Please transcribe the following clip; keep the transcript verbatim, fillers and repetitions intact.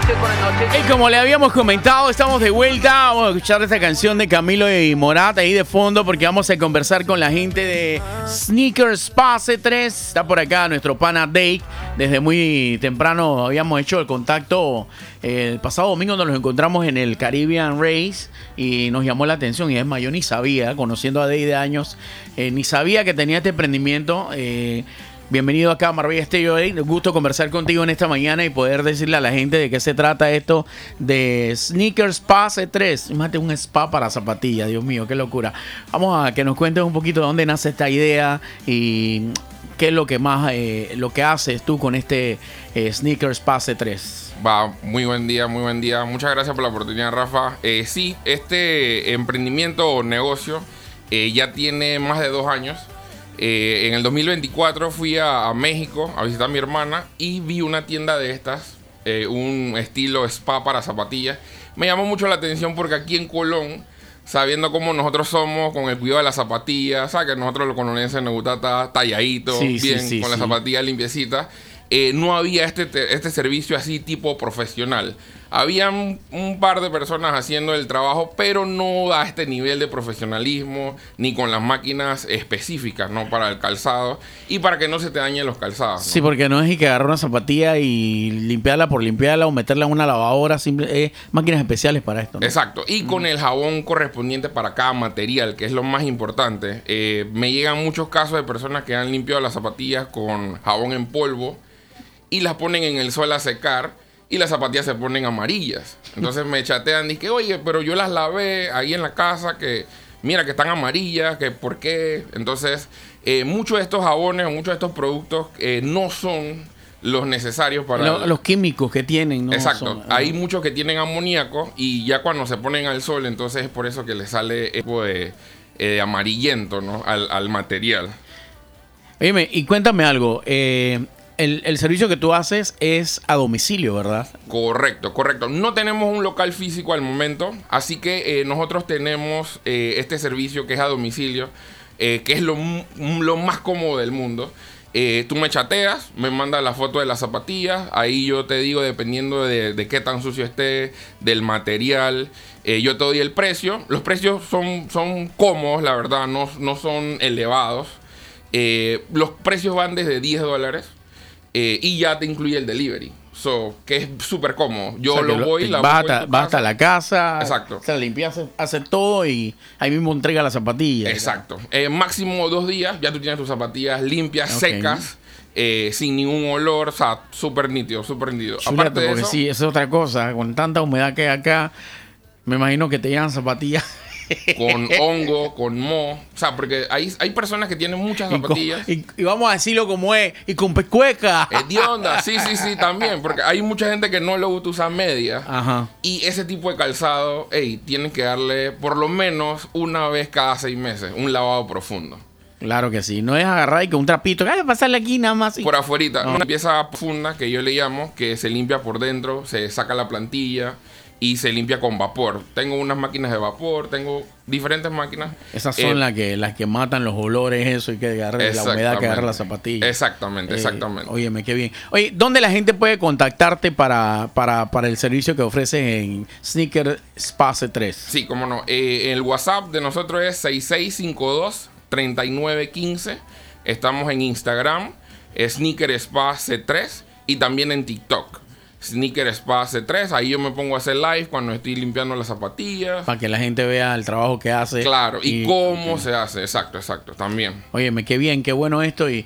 noches, buenas noches. Y como le habíamos comentado, estamos de vuelta. Vamos a escuchar esta canción de Camilo y Morat ahí de fondo porque vamos a conversar con la gente de Sneakers Spa C tres. Está por acá nuestro pana Dake. Desde muy temprano habíamos hecho el contacto. El pasado domingo nos los encontramos en el Caribbean Race y nos llamó la atención. Y es más, yo ni sabía, conociendo a Dake de años, eh, ni sabía que tenía este emprendimiento. Eh, Bienvenido acá a Marbella Estéreo. Un gusto conversar contigo en esta mañana y poder decirle a la gente de qué se trata esto de Sneakers Spa C tres. Imagínate un spa para zapatillas, Dios mío, qué locura. Vamos a que nos cuentes un poquito de dónde nace esta idea y qué es lo que más, eh, lo que haces tú con este eh, Sneakers Spa C tres. Va, muy buen día, muy buen día. Muchas gracias por la oportunidad, Rafa. Eh, sí, este emprendimiento o negocio eh, ya tiene más de dos años. Eh, en el dos mil veinticuatro fui a, a México a visitar a mi hermana y vi una tienda de estas, eh, un estilo spa para zapatillas. Me llamó mucho la atención porque aquí en Colón, sabiendo cómo nosotros somos con el cuidado de las zapatillas, ¿sabes? Que nosotros los colonenses nos gusta estar talladito, sí, bien, sí, sí, con sí. las zapatillas limpiecitas. Eh, no había este, este servicio así tipo profesional. Había un, un par de personas haciendo el trabajo, pero no a este nivel de profesionalismo, ni con las máquinas específicas, ¿no? Para el calzado y para que no se te dañen los calzados, ¿no? Sí, porque no es y que agarrar una zapatilla y limpiarla por limpiarla o meterla en una lavadora, simple, eh, máquinas especiales para esto, ¿no? Exacto, y mm. con el jabón correspondiente para cada material, que es lo más importante. Eh, me llegan muchos casos de personas que han limpiado las zapatillas con jabón en polvo y las ponen en el sol a secar y las zapatillas se ponen amarillas. Entonces me chatean y que, oye, pero yo las lavé ahí en la casa, que mira que están amarillas, que por qué. Entonces, eh, muchos de estos jabones o muchos de estos productos eh, no son los necesarios para... Lo, el... Los químicos que tienen, ¿no? Exacto. Son, Hay uh... muchos que tienen amoníaco y ya cuando se ponen al sol, entonces es por eso que les sale tipo de eh, amarillento, ¿no? Al, al material. Oye, y cuéntame algo. Eh... El, el servicio que tú haces es a domicilio, ¿verdad? Correcto, correcto. No tenemos un local físico al momento, así que eh, nosotros tenemos eh, este servicio que es a domicilio, eh, que es lo, lo más cómodo del mundo. Eh, tú me chateas, me mandas la foto de las zapatillas, ahí yo te digo, dependiendo de, de qué tan sucio esté, del material, eh, yo te doy el precio. Los precios son, son cómodos, la verdad, no, no son elevados. Eh, los precios van desde diez dólares. Eh, y ya te incluye el delivery. So, que es súper cómodo. Yo o sea, lo voy, la vas voy hasta, vas hasta la casa. Exacto. Se la limpia, hace, hace todo y ahí mismo entrega las zapatillas. Exacto. Eh, máximo dos días, ya tú tienes tus zapatillas limpias, okay, secas, eh, sin ningún olor. O sea, súper nítido, súper nítido. Chuleta, aparte de porque eso, sí, eso es otra cosa. Con tanta humedad que hay acá, me imagino que te llevan zapatillas. Con hongo, con moho. O sea, porque hay, hay personas que tienen muchas zapatillas. Y, con, y, y vamos a decirlo como es. Y con pecueca. Es de onda. Sí, sí, sí, también. Porque hay mucha gente que no le gusta usar medias. Ajá. Y ese tipo de calzado, hey, tienen que darle por lo menos una vez cada seis meses un lavado profundo. Claro que sí. No es agarrar y con un trapito. Ay, pasarle aquí nada más. Y... Por afuerita. No. Una pieza profunda que yo le llamo, que se limpia por dentro, se saca la plantilla y se limpia con vapor. Tengo unas máquinas de vapor, tengo diferentes máquinas. Esas son eh, las que las que matan los olores, eso, y que agarre la humedad que agarra la zapatilla. Exactamente, eh, exactamente. Óyeme, qué bien. Oye, ¿dónde la gente puede contactarte para, para, para el servicio que ofreces en Sneaker Spa C tres? Sí, cómo no. Eh, el WhatsApp de nosotros es seis seis cinco dos, tres nueve uno cinco. Estamos en Instagram, Sneaker Spa C tres, y también en TikTok. Sneaker Spa C tres, ahí yo me pongo a hacer live cuando estoy limpiando las zapatillas. Para que la gente vea el trabajo que hace. Claro, y, y cómo okay. se hace, exacto, exacto, también. Óyeme, qué bien, qué bueno esto. Y